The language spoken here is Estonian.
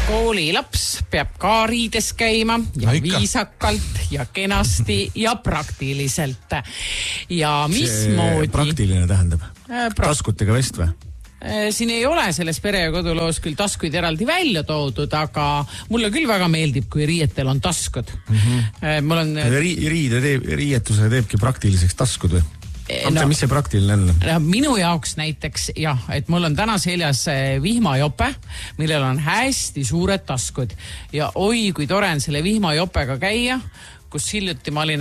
koolilaps peab ka riides käima ja viisakalt ja kenasti ja praktiliselt. Ja mismoodi... Praktiline tähendab? Taskutega vest või? Siin ei ole selles pere- ja koduloos küll taskuid eraldi välja toodud, aga mulle küll väga meeldib, kui riietel on taskud. Mul on... Riietusega teebki praktiliseks taskud või? Mis see praktiline on? Minu jaoks näiteks, jah, et mul on täna seljas vihmajope, millel on hästi suured taskud. Ja oi, kui tore on selle vihmajopega käia, kus hiljuti ma olin